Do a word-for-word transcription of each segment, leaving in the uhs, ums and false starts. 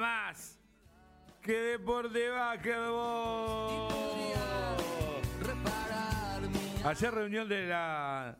más que Deporte Básquetbol. Ayer reunión de la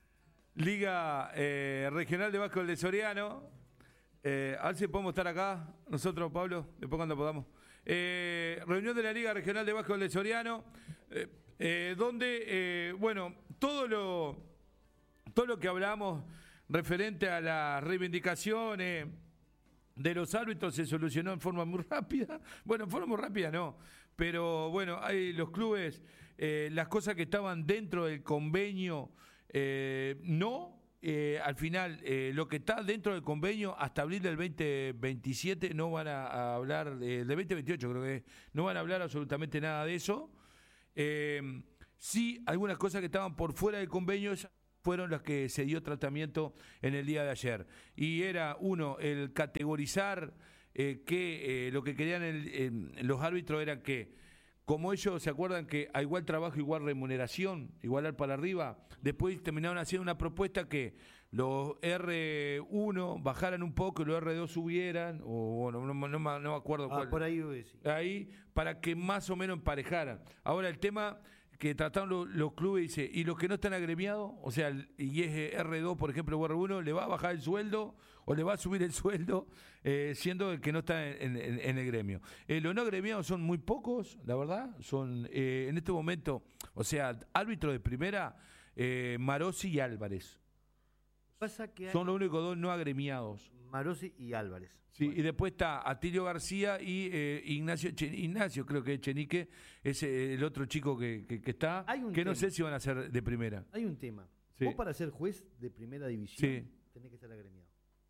Liga eh, Regional de Básquetbol de Soriano. Eh, a ver si podemos estar acá, nosotros, Pablo, después cuando podamos. Eh, reunión de la Liga Regional de Básquetbol de Soriano, eh, eh, donde, eh, bueno, todo lo, todo lo que hablamos referente a las reivindicaciones de los árbitros se solucionó en forma muy rápida. Bueno, en forma muy rápida no, pero bueno, hay los clubes, eh, las cosas que estaban dentro del convenio, eh, no. Eh, al final, eh, lo que está dentro del convenio hasta abril del veinte veintisiete no van a, a hablar, eh, del veinte veintiocho creo que no van a hablar absolutamente nada de eso. Eh, sí, algunas cosas que estaban por fuera del convenio fueron las que se dio tratamiento en el día de ayer. Y era, uno, el categorizar eh, que eh, lo que querían el, eh, los árbitros era que, como ellos se acuerdan que a igual trabajo, igual remuneración, igualar para arriba, después terminaron haciendo una propuesta que los erre uno bajaran un poco y los erre dos subieran, o bueno, no, no, no, no me acuerdo ah, cuál. Por ahí, sí. Ahí, para que más o menos emparejaran. Ahora, el tema que trataron los, los clubes, dice, y los que no están agremiados, o sea, y es erre dos, por ejemplo, o erre uno, ¿le va a bajar el sueldo o le va a subir el sueldo, eh, siendo el que no está en, en, en el gremio? Eh, los no agremiados son muy pocos, la verdad, son eh, en este momento, o sea, árbitros de primera, eh, Marosi y Álvarez. Pasa que son los únicos dos no agremiados. Marosi y Álvarez. Sí, bueno. Y después está Atilio García y eh, Ignacio, Chen, Ignacio, creo que Chenique, es el otro chico que, que, que está, que tema. No sé si van a ser de primera. Hay un tema. Sí. Vos para ser juez de primera división sí. tenés que estar agremiado.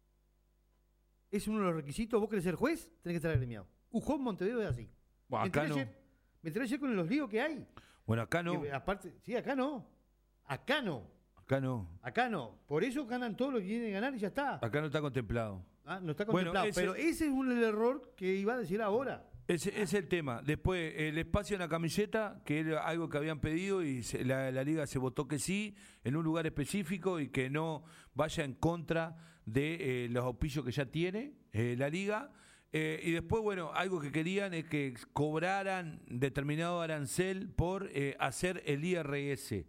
Es uno de los requisitos. Vos querés ser juez, tenés que estar agremiado. Ujón Montevideo es así. Bueno, acá no. Me enteré ayer con los líos que hay. Bueno, acá no. Que, aparte, sí, acá no. Acá no. Acá no. Acá no. Por eso ganan todo lo que tienen que ganar y ya está. Acá no está contemplado. Ah, no está contemplado. Bueno, ese, pero ese es un el error que iba a decir ahora. Ese es el tema. Después, el espacio en la camiseta, que era algo que habían pedido y se, la, la liga se votó que sí, en un lugar específico y que no vaya en contra de eh, los auspicios que ya tiene eh, la liga. Eh, y después, bueno, algo que querían es que cobraran determinado arancel por eh, hacer el i erre ese.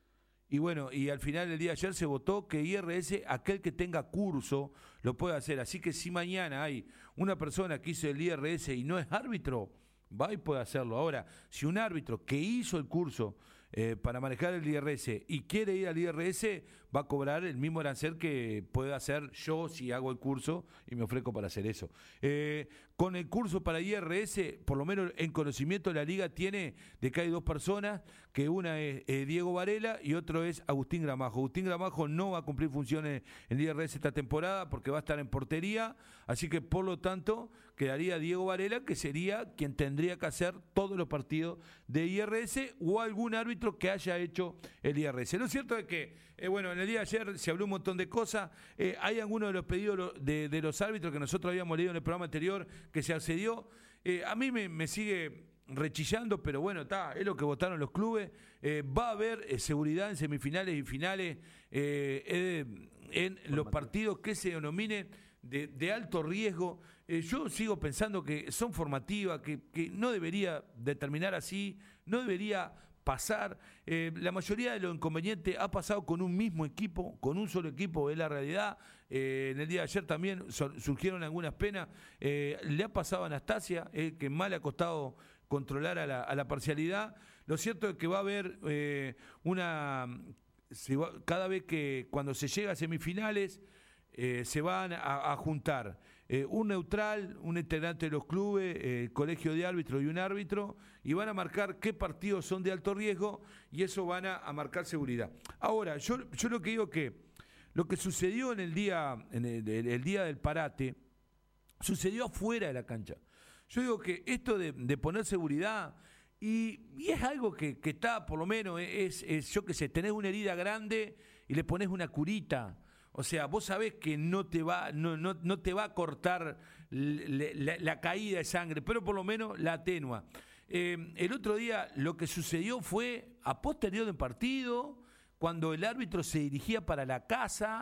Y bueno, y al final del día de ayer se votó que i erre ese, aquel que tenga curso, lo puede hacer. Así que si mañana hay una persona que hizo el i erre ese y no es árbitro, va y puede hacerlo. Ahora, si un árbitro que hizo el curso eh, para manejar el i erre ese y quiere ir al i erre ese, va a cobrar el mismo arancel que puedo hacer yo si hago el curso y me ofrezco para hacer eso. Eh, con el curso para i erre ese, por lo menos en conocimiento la liga tiene de que hay dos personas, que una es eh, Diego Varela y otro es Agustín Gramajo. Agustín Gramajo no va a cumplir funciones en el i erre ese esta temporada porque va a estar en portería, así que por lo tanto quedaría Diego Varela, que sería quien tendría que hacer todos los partidos de i erre ese o algún árbitro que haya hecho el i erre ese. Lo cierto es que, eh, bueno, en el día de ayer se habló un montón de cosas. Eh, hay algunos de los pedidos de, de los árbitros que nosotros habíamos leído en el programa anterior que se accedió. Eh, a mí me, me sigue rechillando, pero bueno, está, es lo que votaron los clubes. Eh, va a haber eh, seguridad en semifinales y finales eh, eh, en los partidos que se denominen de, de alto riesgo. Eh, yo sigo pensando que son formativas, que, que no debería determinar así, no debería pasar. Eh, la mayoría de los inconvenientes ha pasado con un mismo equipo, con un solo equipo, es la realidad. Eh, en el día de ayer también surgieron algunas penas. Eh, le ha pasado a Anastasia, eh, que mal le ha costado controlar a la, a la parcialidad. Lo cierto es que va a haber eh, una... Se va, cada vez que cuando se llega a semifinales eh, se van a, a juntar eh, un neutral, un integrante de los clubes, eh, el colegio de árbitros y un árbitro, y van a marcar qué partidos son de alto riesgo y eso van a, a marcar seguridad. Ahora, yo, yo lo que digo que lo que sucedió en el día, en el, el, el día del parate, sucedió afuera de la cancha. Yo digo que esto de, de poner seguridad, y, y es algo que, que está, por lo menos, es, es yo que sé, tenés una herida grande y le pones una curita. O sea, vos sabés que no te va, no, no, no te va a cortar la, la, la caída de sangre, pero por lo menos la atenúa. Eh, el otro día lo que sucedió fue, a posterior del partido, cuando el árbitro se dirigía para la casa,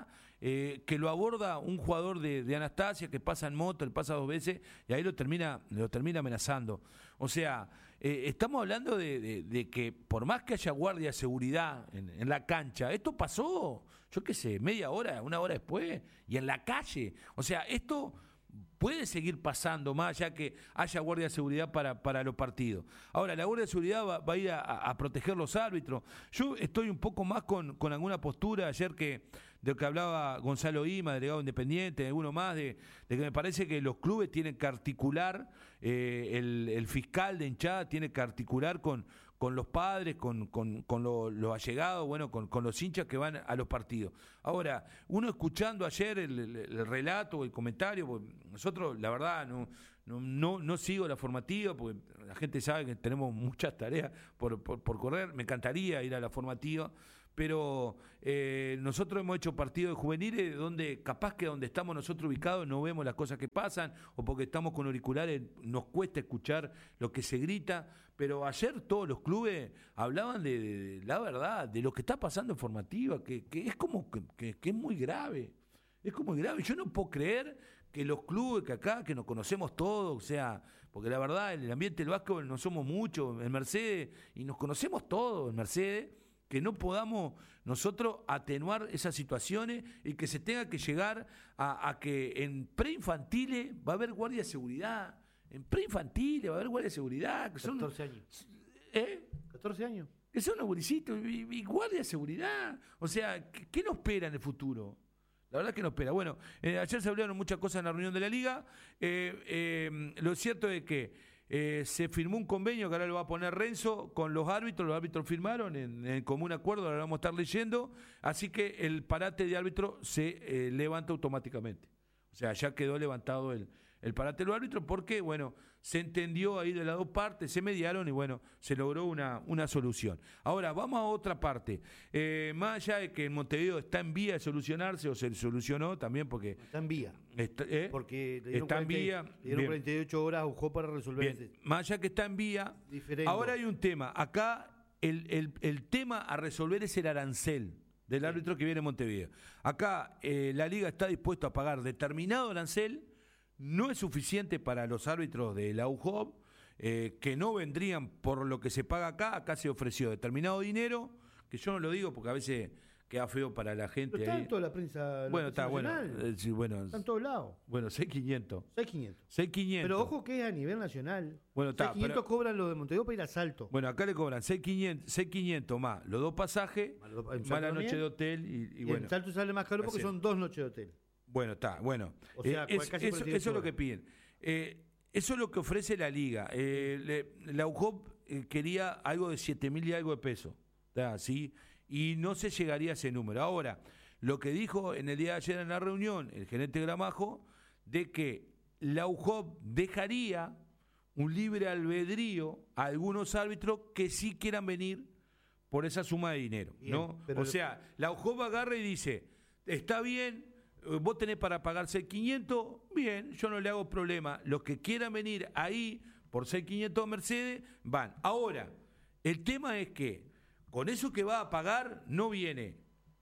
eh, que lo aborda un jugador de, de Anastasia que pasa en moto, le pasa dos veces y ahí lo termina, lo termina amenazando. O sea, eh, estamos hablando de, de, de que por más que haya guardia de seguridad en, en la cancha, esto pasó, yo qué sé, media hora, una hora después, y en la calle. O sea, esto puede seguir pasando más allá que haya guardia de seguridad para, para los partidos. Ahora, la guardia de seguridad va, va a ir a, a proteger los árbitros. Yo estoy un poco más con, con alguna postura ayer que de lo que hablaba Gonzalo Ima, delegado independiente, alguno más, de, de que me parece que los clubes tienen que articular, eh, el, el fiscal de hinchada tiene que articular con con los padres, con, con, con los lo allegados, bueno, con, con los hinchas que van a los partidos. Ahora, uno escuchando ayer el, el, el relato, el comentario, porque nosotros, la verdad, no, no, no, no sigo la formativa, porque la gente sabe que tenemos muchas tareas por, por, por correr, me encantaría ir a la formativa, pero eh, nosotros hemos hecho partidos de juveniles donde capaz que donde estamos nosotros ubicados no vemos las cosas que pasan, o porque estamos con auriculares nos cuesta escuchar lo que se grita, pero ayer todos los clubes hablaban de, de, de la verdad, de lo que está pasando en formativa, que, que es como que, que, que es muy grave, es como muy grave. Yo no puedo creer que los clubes que acá, que nos conocemos todos, o sea, porque la verdad, en el ambiente del básquetbol no somos muchos, en Mercedes, y nos conocemos todos en Mercedes, que no podamos nosotros atenuar esas situaciones y que se tenga que llegar a, a que en preinfantiles va a haber guardia de seguridad, en preinfantiles va a haber guardia de seguridad, que son catorce años. ¿Eh? catorce años. Que son los gurisitos y, y guardia de seguridad. O sea, ¿qué, qué nos espera en el futuro? La verdad que nos espera. Bueno, eh, ayer se hablaron muchas cosas en la reunión de la Liga. Eh, eh, lo cierto es que Eh, se firmó un convenio que ahora lo va a poner Renzo con los árbitros, los árbitros firmaron en, en común acuerdo, ahora lo vamos a estar leyendo, así que el parate de árbitro se eh, levanta automáticamente. O sea, ya quedó levantado el, el parate de los árbitros porque, bueno, se entendió ahí de las dos partes, se mediaron y, bueno, se logró una, una solución. Ahora, vamos a otra parte. Eh, más allá de que en Montevideo está en vía de solucionarse, o se solucionó también porque... Está en vía. Está, ¿eh? Porque le dieron, está en cuarenta, vía. le dieron Bien. cuarenta y ocho horas a UJO para resolver Bien, ese. más allá que está en vía, Diferendo. ahora hay un tema. Acá el, el, el tema a resolver es el arancel del Sí. árbitro que viene en Montevideo. Acá eh, la Liga está dispuesta a pagar determinado arancel, no es suficiente para los árbitros de la U J O B, eh, que no vendrían por lo que se paga acá. Acá se ofreció determinado dinero, que yo no lo digo porque a veces queda feo para la gente. Pero está ahí. en toda la prensa. La Bueno, prensa está bueno. nacional. eh, sí, bueno, Está en todos lados. bueno, seis mil quinientos. seis mil quinientos. seis mil quinientos. Pero ojo que es a nivel nacional. Bueno, está, seis mil quinientos pero- cobran los de Montevideo para ir a Salto. Bueno, acá le cobran seis mil quinientos más los dos pasajes, Más los- en más Salto la noche también. de hotel y, y Y bueno. en Salto sale más caro porque así. son dos noches de hotel. Bueno, está, bueno. O sea, Eh, es- casi eso, cuarenta y ocho eso es lo que horas. piden. Eh, eso es lo que ofrece la Liga. Eh, le- la U J O B eh, quería algo de siete mil y algo de pesos. ¿Tá? ¿Sí? Y no se llegaría a ese número. Ahora, lo que dijo en el día de ayer en la reunión el gerente Gramajo, de que la U J O B dejaría un libre albedrío a algunos árbitros que sí quieran venir por esa suma de dinero, Bien, ¿no? pero O le- sea, la U J O B agarra y dice, está bien, eh, vos tenés para pagar seis mil quinientos, bien, yo no le hago problema. Los que quieran venir ahí por seis mil quinientos a Mercedes, van. Ahora, el tema es que con eso que va a pagar no viene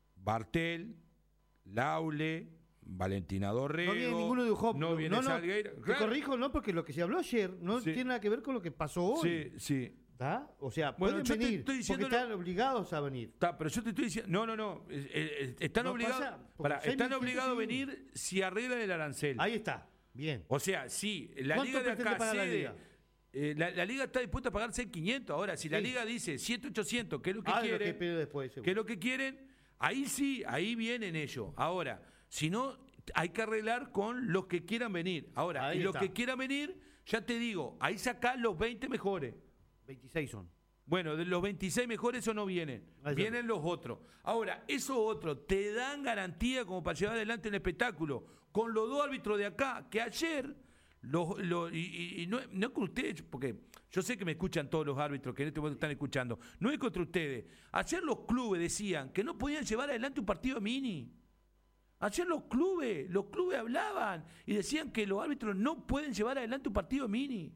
Bartel, Laule, Valentina Dorrego. No viene ninguno de U J O B. No viene no, no, Salgueira. Te Claro. corrijo, no, porque lo que se habló ayer no Sí. tiene nada que ver con lo que pasó hoy. Sí, sí. ¿Está? O sea, Bueno, pueden yo te venir estoy porque diciendo están obligados a venir. Está, pero yo te estoy diciendo, no, no, no, eh, eh, están No obligados, pasa, porque pará, seis están mil obligados a quinientos venir si arreglan el arancel. Ahí está. Bien. O sea, sí, la ¿Cuánto liga de pretende acá pagar la cede, liga? eh, la, la liga está dispuesta a pagar seis mil quinientos. Ahora, si la Sí. liga dice siete mil ochocientos, que es lo que Ah, lo quieren, que pide después, seguro. que es lo que quieren, ahí sí, ahí vienen ellos. Ahora, si no, hay que arreglar con los que quieran venir. Ahora, Ahí y los está. que quieran venir, ya te digo, ahí sacás los veinte mejores. veintiséis son. Bueno, de los veintiséis mejores esos no vienen, Eso. vienen los otros. Ahora, esos otros te dan garantía como para llevar adelante el espectáculo, con los dos árbitros de acá, que ayer, los, los- y, y- y no, no con ustedes, porque yo sé que me escuchan todos los árbitros que en este momento están escuchando, no es contra ustedes. Ayer los clubes decían que no podían llevar adelante un partido mini. Ayer los clubes, los clubes hablaban y decían que los árbitros no pueden llevar adelante un partido mini.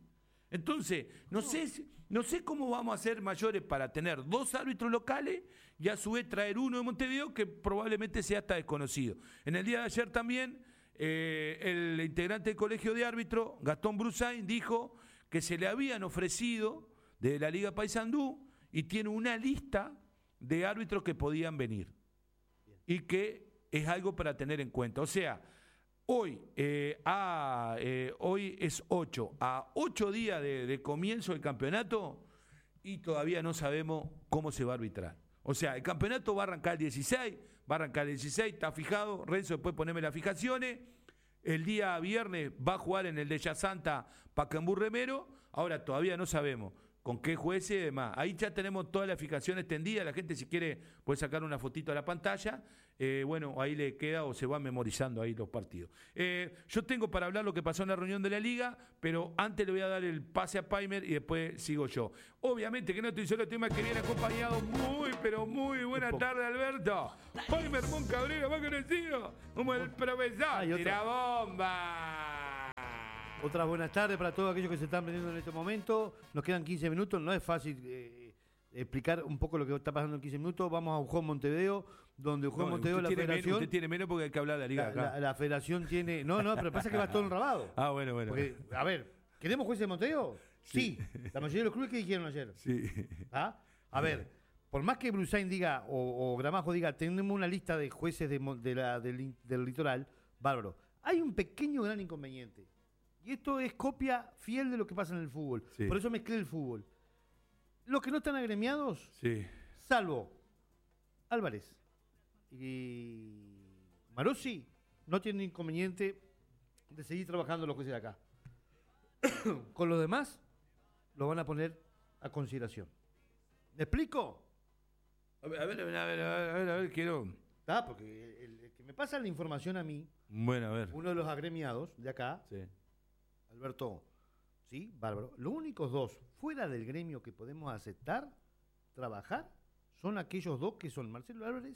Entonces, no, no. sé no sé cómo vamos a hacer mayores para tener dos árbitros locales y a su vez traer uno de Montevideo que probablemente sea hasta desconocido. En el día de ayer también, eh, el integrante del colegio de árbitros, Gastón Brusain, dijo que se le habían ofrecido de la Liga Paysandú y tiene una lista de árbitros que podían venir. Bien. Y que es algo para tener en cuenta. O sea, Hoy, eh, a, eh, hoy es ocho, a ocho días de, de comienzo del campeonato y todavía no sabemos cómo se va a arbitrar. O sea, el campeonato va a arrancar el dieciséis, va a arrancar el dieciséis, está fijado, Renzo después poneme las fijaciones, el día viernes va a jugar en el de Yasanta Pacaembú Remero, ahora todavía no sabemos con qué jueces y demás. Ahí ya tenemos todas las fijaciones extendidas, la gente si quiere puede sacar una fotito a la pantalla, eh, bueno, ahí le queda o se va memorizando ahí los partidos. Eh, yo tengo para hablar lo que pasó en la reunión de la Liga, pero antes le voy a dar el pase a Paimer y después sigo yo. Obviamente que no estoy solo, estoy más que bien acompañado, muy, pero muy buena tarde, Alberto. Paimer Moncabrera, más conocido como el profesor de la bomba. Otras buenas tardes para todos aquellos que se están prendiendo en este momento. Nos quedan quince minutos, no es fácil eh, explicar un poco lo que está pasando en quince minutos. Vamos a Ujón Montevideo, donde Ujón no, Montevideo la federación... Menos, usted tiene menos porque hay que hablar de la Liga la, acá. La, la federación tiene... No, no, pero pasa que va todo enrabado. Ah, bueno, bueno. Porque, a ver, ¿queremos jueces de Montevideo? Sí. sí. La mayoría de los clubes que dijeron ayer. Sí. ¿Ah? A ver, por más que Brusain diga, o, o Gramajo diga, tenemos una lista de jueces de, de la, del, del litoral, bárbaro. Hay un pequeño gran inconveniente. Y esto es copia fiel de lo que pasa en el fútbol. Sí. Por eso mezclé el fútbol. Los que no están agremiados, sí. salvo Álvarez y Marossi, no tienen inconveniente de seguir trabajando los jueces de acá. Con los demás, lo van a poner a consideración. ¿Me explico? A ver, a ver, a ver, a ver, a ver, a ver quiero... Ah, porque el, el que me pasa la información a mí, bueno, a ver. uno de los agremiados de acá, sí. Alberto, sí, bárbaro. Los únicos dos fuera del gremio que podemos aceptar, trabajar, son aquellos dos que son Marcelo Álvarez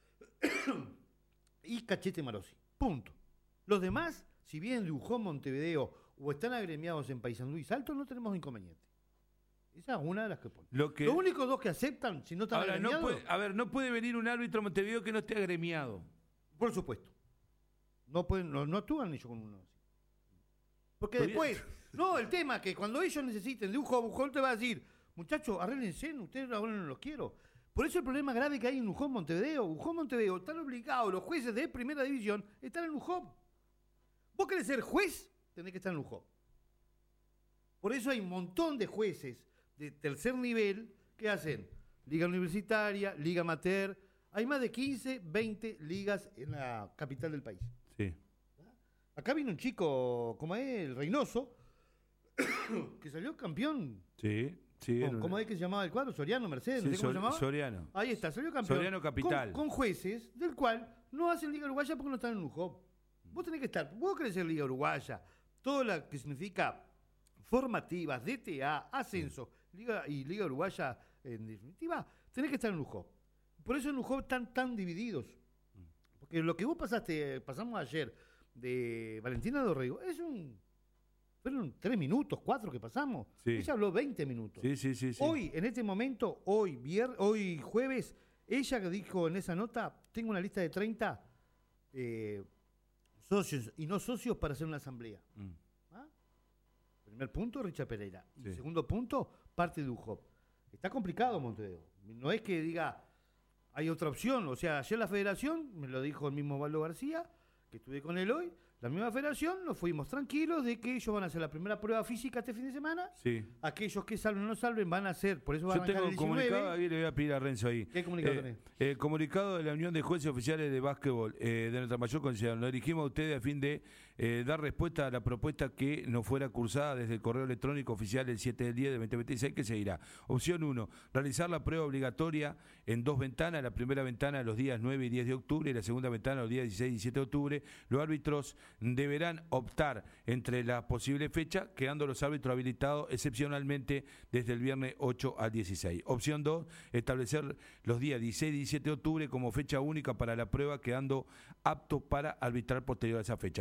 y Cachete Marossi. Punto. Los demás, si vienen de Ujón, Montevideo o están agremiados en Paysandú y Salto, no tenemos inconveniente. Esa es una de las que ponen. Lo que... Los únicos dos que aceptan, si no están Ahora, agremiados... No puede, a ver, no puede venir un árbitro a Montevideo que no esté agremiado. Por supuesto. No pueden, no, no actúan ellos con uno así. Porque después, no, el tema es que cuando ellos necesiten de un juego, Ujón te va a decir, muchachos, arréglense, ustedes ahora no los quiero. Por eso el problema grave que hay en Ujón Montevideo. Ujón Montevideo están obligados, los jueces de primera división, están en Ujón. Vos querés ser juez, tenés que estar en Ujón. Por eso hay un montón de jueces de tercer nivel que hacen liga universitaria, liga amateur. Hay más de quince, veinte ligas en la capital del país. Sí. Acá vino un chico, como es, el Reynoso, que salió campeón. Sí, sí. Con, ¿Cómo es que se llamaba el cuadro? Soriano, Mercedes, sí, no sé cómo se llamaba. Soriano. Ahí está, salió campeón. Soriano Capital. Con, con jueces, del cual no hacen Liga Uruguaya porque no están en Ujón. Vos tenés que estar, vos querés ser Liga Uruguaya, todo lo que significa formativas, D T A, ascenso, Liga y Liga Uruguaya, en definitiva, tenés que estar en Ujón. Por eso en Ujón están tan divididos. Porque lo que vos pasaste, pasamos ayer, de Valentina Dorrego, es un... Fueron tres minutos, cuatro que pasamos. Sí. Ella habló veinte minutos. Sí, sí, sí, sí. Hoy, en este momento, hoy, vier, hoy jueves, ella dijo en esa nota, tengo una lista de treinta eh, socios y no socios para hacer una asamblea. Mm. ¿Ah? Primer punto, Richard Pereira. Sí. Y segundo punto, parte de U J O P. Está complicado Montevideo. No es que diga, hay otra opción. O sea, ayer la federación, me lo dijo el mismo Osvaldo García, que estuve con él hoy, la misma federación, nos fuimos tranquilos de que ellos van a hacer la primera prueba física este fin de semana. Sí. Aquellos que salven o no salven van a hacer, por eso van a arrancar el diecinueve. Yo tengo un comunicado, ahí le voy a pedir a Renzo ahí. ¿Qué comunicado eh, tenés? El comunicado de la Unión de Jueces Oficiales de Básquetbol eh, de nuestra mayor consideración. Lo dirigimos a ustedes a fin de eh, dar respuesta a la propuesta que nos fuera cursada desde el correo electrónico oficial el siete del diez de veinte veintiséis, que seguirá. Opción uno, realizar la prueba obligatoria en dos ventanas, la primera ventana los días nueve y diez de octubre y la segunda ventana los días dieciséis y diecisiete de octubre. Los árbitros deberán optar entre las posibles fechas, quedando los árbitros habilitados excepcionalmente desde el viernes ocho al dieciséis. Opción dos, establecer los días dieciséis y diecisiete de octubre como fecha única para la prueba, quedando aptos para arbitrar posterior a esa fecha. En respuesta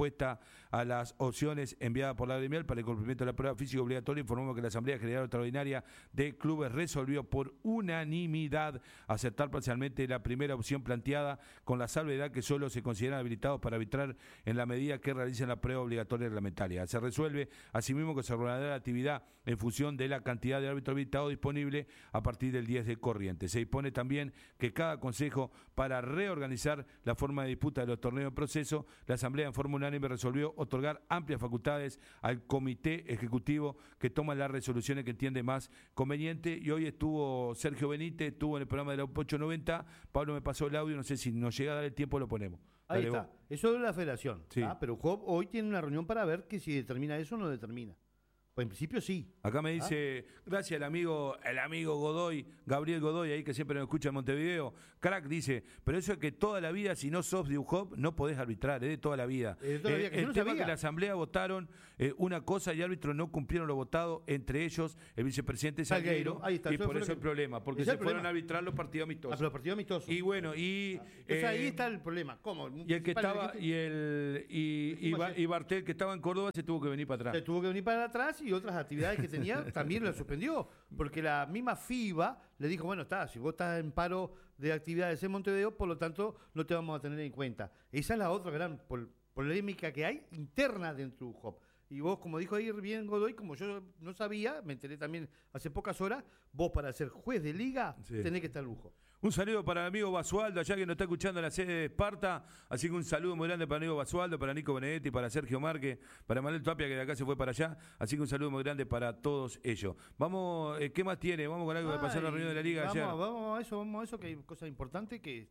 respuesta a las opciones enviadas por la gremial para el cumplimiento de la prueba física obligatoria, informamos que la Asamblea General Extraordinaria de Clubes resolvió por unanimidad aceptar parcialmente la primera opción planteada, con la salvedad que solo se consideran habilitados para arbitrar en la medida que realicen la prueba obligatoria reglamentaria. Se resuelve asimismo que se reanudará la actividad en función de la cantidad de árbitros habilitados disponible a partir del diez de corriente. Se dispone también que cada consejo, para reorganizar la forma de disputa de los torneos en proceso, la Asamblea en forma unánime resolvió otorgar amplias facultades al Comité Ejecutivo que toma las resoluciones que entiende más conveniente. Y hoy estuvo Sergio Benítez, estuvo en el programa de la ocho noventa, Pablo me pasó el audio, no sé si nos llega a dar el tiempo, lo ponemos. Ahí Dale, está, vos. eso es la federación, Sí. ¿ah? Pero Job hoy tiene una reunión para ver que si determina eso o no determina. Pues en principio sí. Acá me dice, ¿Ah? gracias el amigo, el amigo Godoy, Gabriel Godoy, ahí que siempre nos escucha en Montevideo. Crack dice, pero eso es que toda la vida, si no sos de U J O P, no podés arbitrar, es de toda la vida. Es de toda la vida, eh, que yo el no tema sabía. que la Asamblea votaron eh, una cosa y árbitros no cumplieron lo votado, entre ellos el vicepresidente Salgueiro, Salgueiro, ahí está, y eso por fue lo eso que- el problema, porque ese se es el fueron problema. a arbitrar los partidos amistosos. A los partidos amistosos. Y bueno, y... Entonces eh, ahí está el problema. ¿Cómo? y el que estaba, y el y, y, Ba- y Bartel, que estaba en Córdoba, se tuvo que venir para Se atrás. tuvo que venir para atrás y otras actividades que tenía también las suspendió, porque la misma FIBA le dijo, bueno, está, si vos estás en paro de actividades en Montevideo, por lo tanto no te vamos a tener en cuenta. Esa es la otra gran pol- polémica que hay interna dentro de U J O P. Y vos, como dijo ahí bien Godoy, como yo no sabía, me enteré también hace pocas horas, vos para ser juez de liga Sí. tenés que estar en U J O P. Un saludo para el amigo Basualdo, allá que nos está escuchando en la sede de Esparta. Así que un saludo muy grande para el amigo Basualdo, para Nico Benedetti, para Sergio Márquez, para Manuel Tapia, que de acá se fue para allá. Así que un saludo muy grande para todos ellos. Vamos, eh, ¿qué más tiene? Vamos con algo que pasó en la Ay, reunión de la Liga vamos, ayer. Vamos a eso, vamos a eso, que hay cosas importantes que...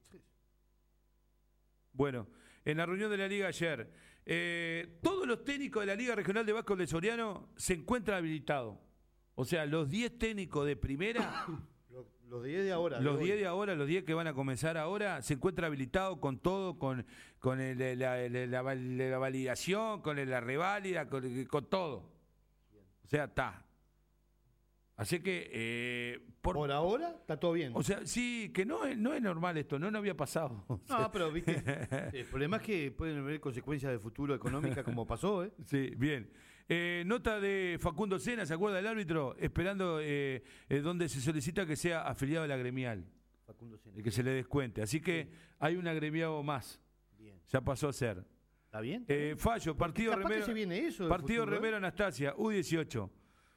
Bueno, en la reunión de la Liga ayer, eh, todos los técnicos de la Liga Regional de Básquetbol de Soriano se encuentran habilitados. O sea, los diez técnicos de primera... Los, los diez de ahora. Los de diez hoy. de ahora, los diez que van a comenzar ahora, se encuentra habilitado con todo, con, con el- la, la- la val- la validación, con el- la reválida, con, con todo. O sea, está. Así que, eh, por, Por ahora está todo bien. o sea, sí, que no es, no es normal esto, no, no había pasado. O sea, No, pero viste, el problema es que pueden haber consecuencias de futuro económica como pasó, ¿eh? Sí, bien. Eh, nota de Facundo Sena, ¿se acuerda del árbitro? Esperando eh, eh, donde se solicita que sea afiliado a la gremial, Facundo Sena. y que se le descuente. Así que hay un agremiado más, Bien. ya pasó a ser. ¿Está bien? Eh, fallo, partido Capaz que Remero, se viene eso del partido futuro, ¿eh? Remero Anastasia, U dieciocho.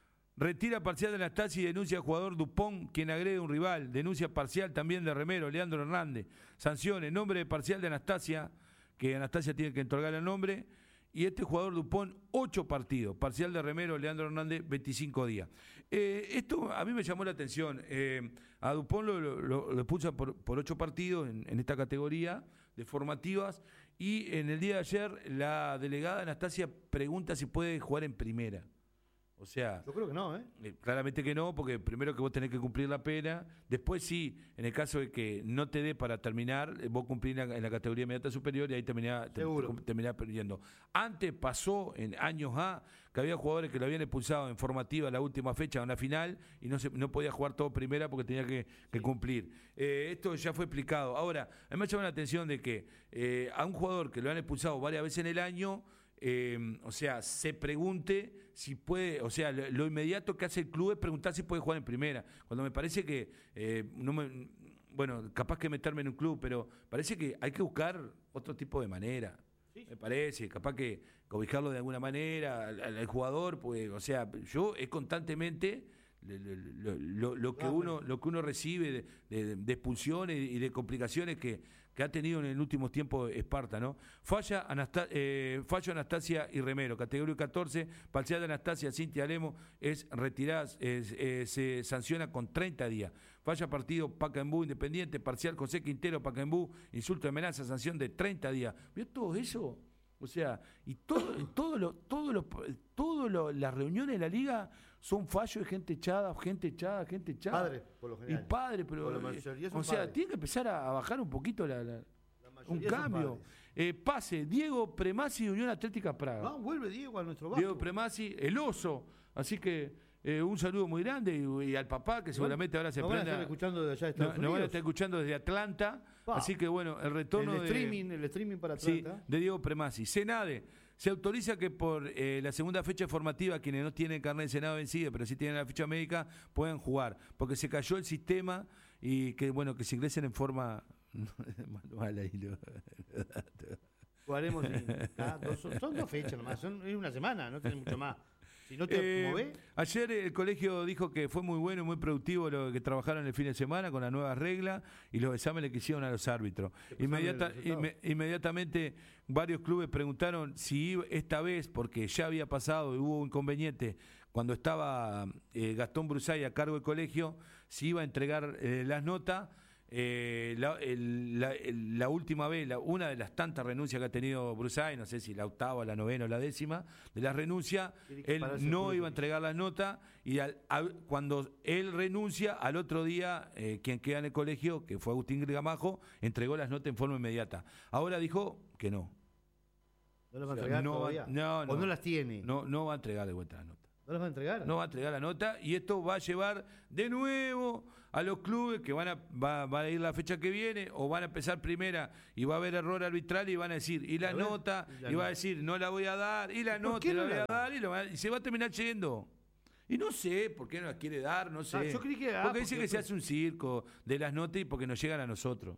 Retira parcial de Anastasia y denuncia al jugador Dupont, quien agrede a un rival. Denuncia parcial también de Remero, Leandro Hernández. Sanciones, nombre de parcial de Anastasia, que Anastasia tiene que otorgar el nombre. Y este jugador Dupont, ocho partidos. Parcial de Remero, Leandro Hernández, veinticinco días. Eh, esto a mí me llamó la atención. Eh, a Dupont lo, lo, lo, lo expulsan por, por ocho partidos en, en esta categoría de formativas. Y en el día de ayer, la delegada Anastasia pregunta si puede jugar en primera. O sea, Yo creo que no, ¿eh? eh, claramente que no, porque primero que vos tenés que cumplir la pena, después sí, en el caso de que no te dé para terminar, eh, vos cumplís en la, en la categoría inmediata superior y ahí terminás, te- Seguro. te- terminás perdiendo. Antes pasó, en años A, que había jugadores que lo habían expulsado en formativa la última fecha, en la final, y no se, no podía jugar todo primera porque tenía que, que cumplir. Eh, esto ya fue explicado. Ahora, a mí me llama la atención de que eh, a un jugador que lo han expulsado varias veces en el año, Eh, o sea, se pregunte si puede, o sea, lo, lo inmediato que hace el club es preguntar si puede jugar en primera. Cuando me parece que, eh, no me, bueno, capaz que meterme en un club, pero parece que hay que buscar otro tipo de manera. Sí. Me parece, capaz que cobijarlo de alguna manera al, al jugador, pues, o sea, yo es constantemente lo, lo- lo- lo que Claro. uno lo que uno recibe de, de- de expulsiones y de complicaciones que, que ha tenido en el último tiempo Esparta, ¿no? Falla Anasta- eh, fallo Anastasia y Remero, categoría catorce, parcial de Anastasia, Cintia Lemo es retirada, es- eh, se sanciona con treinta días. Falla partido Pacaembú Independiente, parcial José Quintero Pacaembú, insulto, amenaza, sanción de treinta días. ¿Vio todo eso? O sea, y todo, todo lo, todo lo, todo lo, las reuniones de la liga son fallos de gente echada, gente echada, gente echada. Padres, por lo Y general. padre, pero Por la eh, mayoría son o sea, padres. tiene que empezar a, a bajar un poquito la, la- La un mayoría son cambio. padres. Eh, pase, Diego Premasi, Unión Atlética Praga. No, vuelve Diego a nuestro Diego barco. Premasi, el oso. Así que eh, un saludo muy grande y, y al papá que seguramente ahora se Nos van a prenda. estar escuchando de allá de No, Estados nos van a Unidos. estar escuchando desde Atlanta. Pa. Así que bueno, el retorno el de. streaming, el streaming para Sí, Atlanta. de Diego Premasi. Senade, Se autoriza que por eh, la segunda fecha formativa, quienes no tienen carnet de Senado vencida, pero sí tienen la ficha médica, puedan jugar, porque se cayó el sistema y que bueno que se ingresen en forma manual ahí. Lo... Jugaremos en, ah, dos, son dos fechas nomás, son es una semana, no tiene mucho más. Si no te eh, movés. Ayer el colegio dijo que fue muy bueno y muy productivo lo que trabajaron el fin de semana con las nuevas reglas y los exámenes que hicieron a los árbitros. Inmediata, inme, inmediatamente varios clubes preguntaron si esta vez, porque ya había pasado y hubo un inconveniente cuando estaba eh, Gastón Brusay a cargo del colegio, si iba a entregar eh, las notas. Eh, la, el, la, el, la última vez, la, una de las tantas renuncias que ha tenido Brusay, no sé si la octava, la novena o la décima, de las renuncias, él no iba a entregar las notas y al, a, cuando él renuncia, al otro día, eh, quien queda en el colegio, que fue Agustín Grigamajo, entregó las notas en forma inmediata. Ahora dijo que no. ¿No las va a entregar no todavía? Va, no, no, ¿O no las tiene? No, no va a entregar de vuelta las notas. ¿No las va a entregar? No va a entregar la nota y esto va a llevar de nuevo a los clubes que van a, va, van a ir la fecha que viene o van a empezar primera y va a haber error arbitral y van a decir, y la nota, y, la y va a decir, no la voy a dar, y la nota, y la voy a dar, y, lo va, y se va a terminar yendo. Y no sé por qué no la quiere dar, no sé. Ah, yo creí que, ah, porque, porque dice que se hace un circo de las notas y porque nos llegan a nosotros.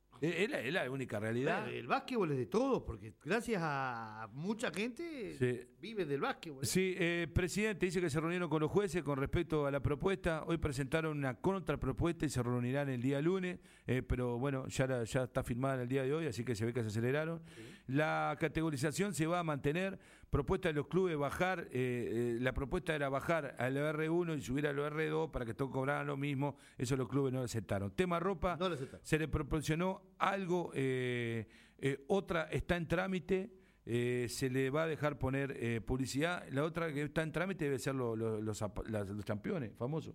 Es la, es la única realidad. Bueno, el básquetbol es de todos, porque gracias a mucha gente sí. vive del básquetbol. Sí, eh, presidente, dice que se reunieron con los jueces con respecto a la propuesta. Hoy presentaron una contrapropuesta y se reunirán el día lunes, eh, pero bueno, ya, la, ya está firmada en el día de hoy, así que se ve que se aceleraron. Sí. La categorización se va a mantener. Propuesta de los clubes bajar, eh, eh, la propuesta era bajar al R uno y subir al R dos para que todos cobraran lo mismo, eso los clubes no lo aceptaron. Tema ropa, no lo aceptaron. Se le proporcionó algo, eh, eh, otra está en trámite, eh, se le va a dejar poner eh, publicidad, la otra que está en trámite debe ser lo, lo, los, los, los campeones, famosos.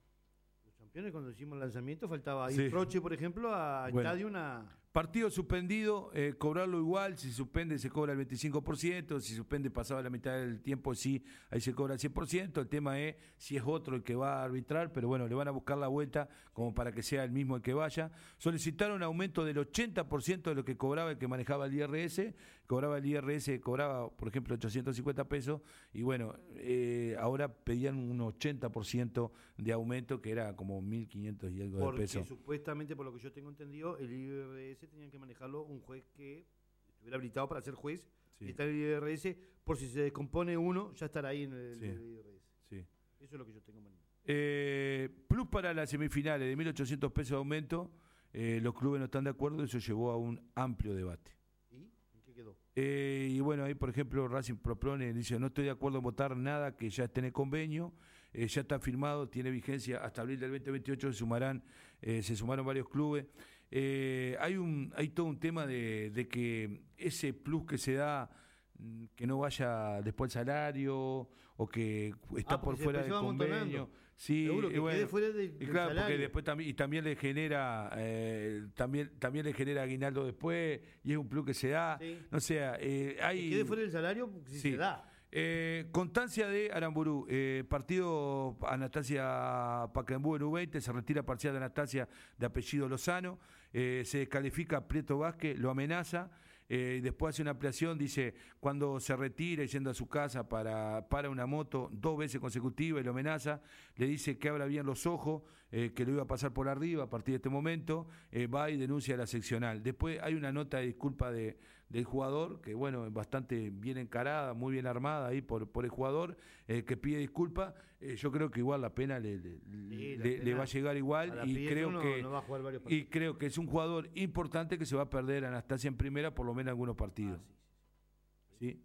Los campeones cuando hicimos el lanzamiento faltaba sí. ir Proche, por ejemplo, a bueno. Estadio una... Partido suspendido, eh, cobrarlo igual, si suspende se cobra el veinticinco por ciento, si suspende pasado la mitad del tiempo, sí, ahí se cobra el cien por ciento, el tema es si es otro el que va a arbitrar, pero bueno, le van a buscar la vuelta como para que sea el mismo el que vaya. Solicitaron aumento del ochenta por ciento de lo que cobraba el que manejaba el I R S, cobraba el I R S, cobraba por ejemplo ochocientos cincuenta pesos, y bueno, eh, ahora pedían un ochenta por ciento de aumento, que era como mil quinientos y algo Porque de pesos. Porque supuestamente, por lo que yo tengo entendido, el I R S tenían que manejarlo un juez que estuviera habilitado para ser juez, sí. Y está el I R S, por si se descompone uno, ya estará ahí en el, sí. el I R S. Sí. Eso es lo que yo tengo entendido. Eh, plus para las semifinales de mil ochocientos pesos de aumento, eh, los clubes no están de acuerdo, eso llevó a un amplio debate. ¿Y en qué quedó? Eh, y bueno, ahí por ejemplo Racing propone, dice, no estoy de acuerdo en votar nada que ya esté en el convenio, eh, ya está firmado, tiene vigencia hasta abril del veinte veintiocho, se sumarán, eh, se sumaron varios clubes. Eh, hay un hay todo un tema de, de que ese plus que se da, que no vaya después el salario o que está ah, por fuera del convenio, sí, seguro que y bueno, quede fuera de, del y claro, salario. Porque después también y también le genera eh, también también le genera aguinaldo después y es un plus que se da, sí. No sé, eh, hay que quede fuera del salario si sí. se da. Eh, Constancia de Aramburú, eh, partido Anastasia Pacaembú en U veinte, se retira parcial de Anastasia de apellido Lozano, eh, se descalifica Prieto Vázquez, lo amenaza, eh, después hace una ampliación, dice, cuando se retira yendo a su casa para, para una moto dos veces consecutivas y lo amenaza, le dice que abra bien los ojos, eh, que lo iba a pasar por arriba a partir de este momento, eh, va y denuncia a la seccional. Después hay una nota de disculpa de del jugador, que bueno, bastante bien encarada, muy bien armada ahí por, por el jugador, eh, que pide disculpas. Eh, yo creo que igual la pena le, le, sí, la le, pena le va a llegar igual y creo no, que no va a jugar varios y creo que es un jugador importante que se va a perder a Anastasia en primera por lo menos algunos partidos. Ah, sí, sí, sí. ¿Sí?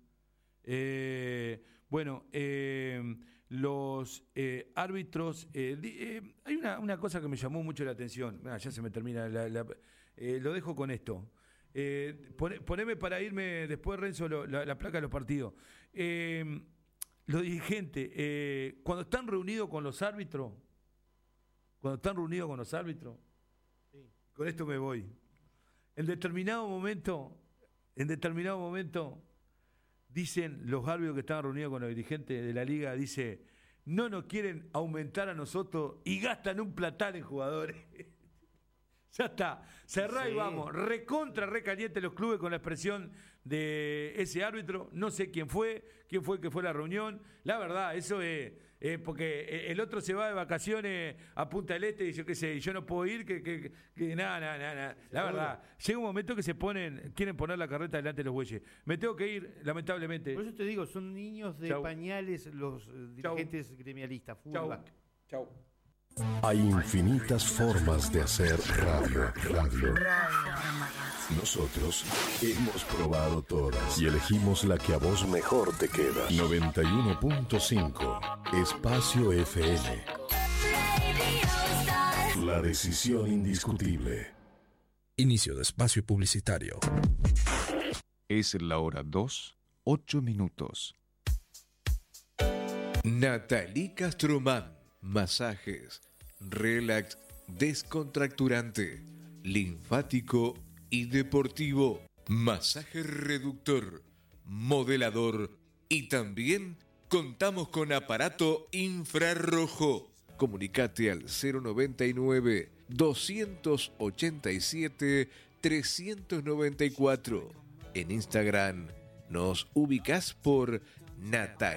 Eh, bueno, eh, los eh, árbitros, eh, eh, hay una, una cosa que me llamó mucho la atención. Ah, ya se me termina, la, la, eh, lo dejo con esto. Eh, pone, poneme para irme después, Renzo, lo, la, la placa de los partidos. Eh, los dirigentes, eh, cuando están reunidos con los árbitros, cuando están reunidos con los árbitros, sí. Con esto me voy. En determinado momento, en determinado momento, dicen los árbitros que estaban reunidos con los dirigentes de la liga, dice, no nos quieren aumentar a nosotros y gastan un platal en jugadores. Ya está, cerrá sí. Y vamos, recontra, recaliente los clubes con la expresión de ese árbitro, no sé quién fue, quién fue el que fue a la reunión, la verdad, eso es, eh, porque el otro se va de vacaciones a Punta del Este y yo qué sé, yo no puedo ir, que, que, que nada, nada, nada, la verdad, llega un momento que se ponen, quieren poner la carreta delante de los bueyes, me tengo que ir, lamentablemente. Por eso te digo, son niños de Chau. pañales los eh, dirigentes Chau. gremialistas, Chau. Chau. Hay infinitas formas de hacer radio, radio. Nosotros hemos probado todas y elegimos la que a vos mejor te queda. noventa y uno punto cinco Espacio F M. La decisión indiscutible. Inicio de espacio publicitario. Es la hora dos, ocho minutos. Nathalie Castromán. Masajes, relax, descontracturante, linfático y deportivo, masaje reductor, modelador y también contamos con aparato infrarrojo. Comunicate al cero noventa y nueve, doscientos ochenta y siete, trescientos noventa y cuatro. En Instagram nos ubicás por Nathalie